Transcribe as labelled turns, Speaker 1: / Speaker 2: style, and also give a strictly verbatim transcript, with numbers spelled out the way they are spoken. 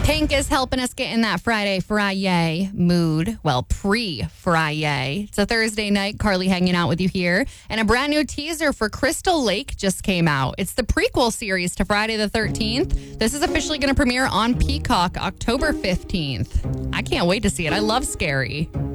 Speaker 1: Pink is helping us get in that Friday Friday mood. Well, pre-Friday. It's a Thursday night. Carly hanging out with you here. And a brand new teaser for Crystal Lake just came out. It's the prequel series to Friday the thirteenth. This is officially going to premiere on Peacock October fifteenth. I can't wait to see it. I love scary.